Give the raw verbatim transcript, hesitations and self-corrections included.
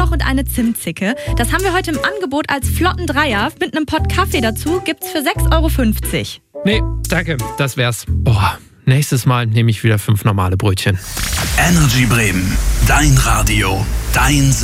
Sommerloch und eine Zimtzicke. Das haben wir heute im Angebot als flotten Dreier. Mit einem Pott Kaffee dazu gibt's für sechs Euro fünfzig. Nee, danke, das wär's. Boah, nächstes Mal nehme ich wieder fünf normale Brötchen. Energy Bremen, dein Radio, dein